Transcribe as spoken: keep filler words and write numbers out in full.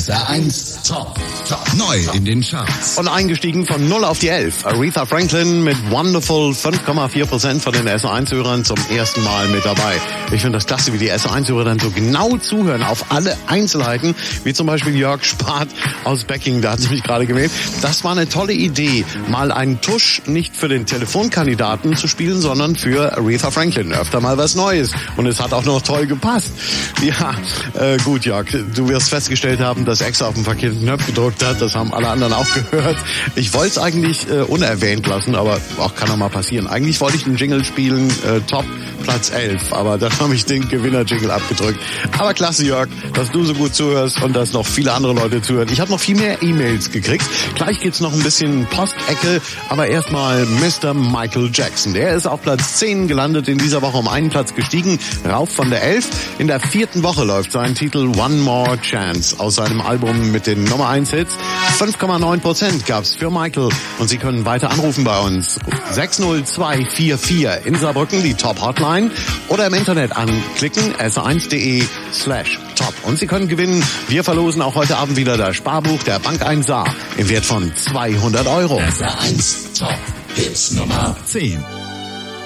S R eins Top. Top. Neu in den Charts. Und eingestiegen von null auf die elf. Aretha Franklin mit Wonderful, fünf Komma vier Prozent von den S R eins Hörern zum ersten Mal mit dabei. Ich finde das klasse, wie die S R eins Hörer dann so genau zuhören auf alle Einzelheiten, wie zum Beispiel Jörg Spart aus Becking, da hat sie mich gerade gewählt. Das war eine tolle Idee, mal einen Tusch nicht für den Telefonkandidaten zu spielen, sondern für Aretha Franklin. Öfter mal was Neues. Und es hat auch noch toll gepasst. Ja, äh, gut, Jörg, du wirst festgestellt haben, dass Ex auf dem verkehrten Knopf gedrückt hat. Das haben alle anderen auch gehört. Ich wollte es eigentlich äh, unerwähnt lassen, aber auch kann doch mal passieren. Eigentlich wollte ich den Jingle spielen, äh, Top Platz elf, aber dann habe ich den Gewinner-Jingle abgedrückt. Aber klasse, Jörg, dass du so gut zuhörst und dass noch viele andere Leute zuhören. Ich habe noch viel mehr E-Mails gekriegt. Gleich geht's noch ein bisschen Postecke, aber erstmal Mister Michael Jackson. Der ist auf Platz zehn gelandet, in dieser Woche um einen Platz gestiegen, rauf von der elf. In der vierten Woche läuft sein Titel One More Chance aus seinem Album mit den Nummer eins Hits. fünf Komma neun Prozent gab's für Michael und Sie können weiter anrufen bei uns. sechs null zwei vier vier in Saarbrücken, die Top Hotline, oder im Internet anklicken, s eins punkt de slash top. Und Sie können gewinnen. Wir verlosen auch heute Abend wieder das Sparbuch der Bank eins Saar im Wert von zweihundert Euro. S R eins Top Hits Nummer zehn.